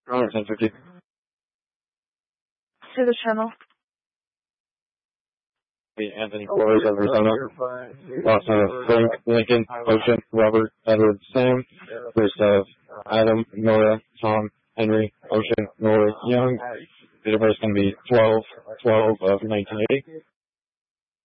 1050. To the channel. Anthony Flores of Arizona. Frank, Lincoln, Ocean, Robert, Edward, Sam. Gustav, Adam, Nora, Tom, Henry, Ocean, Nora, Young. Date of birth is going to be 12/12 of 1980.